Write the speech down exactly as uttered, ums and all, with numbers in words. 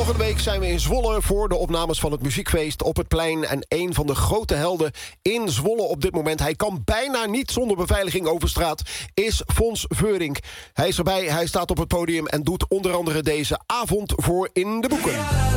Volgende week zijn we in Zwolle voor de opnames van het muziekfeest op het plein. En een van de grote helden in Zwolle op dit moment, hij kan bijna niet zonder beveiliging over straat, is Fons Veurink. Hij is erbij, hij staat op het podium en doet onder andere deze avond voor In de Boeken.